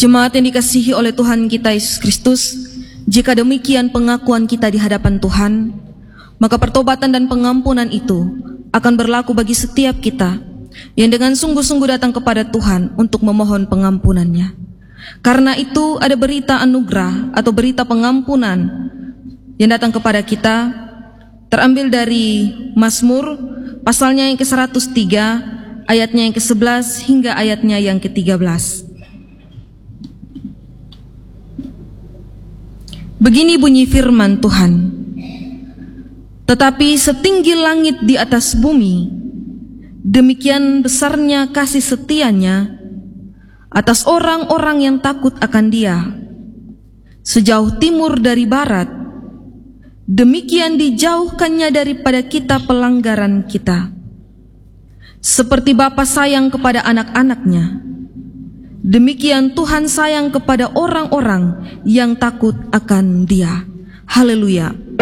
Jemaat yang dikasihi oleh Tuhan kita Yesus Kristus, jika demikian pengakuan kita di hadapan Tuhan, maka pertobatan dan pengampunan itu akan berlaku bagi setiap kita yang dengan sungguh-sungguh datang kepada Tuhan untuk memohon pengampunannya. Karena itu ada berita anugerah atau berita pengampunan yang datang kepada kita, terambil dari Mazmur pasalnya yang ke-103, ayatnya yang ke-11 hingga ayatnya yang ke-13. Begini bunyi firman Tuhan, tetapi setinggi langit di atas bumi, demikian besarnya kasih setianya atas orang-orang yang takut akan Dia. Sejauh timur dari barat, demikian dijauhkannya daripada kita pelanggaran kita. Seperti Bapa sayang kepada anak-anaknya, demikian Tuhan sayang kepada orang-orang yang takut akan Dia. Haleluya.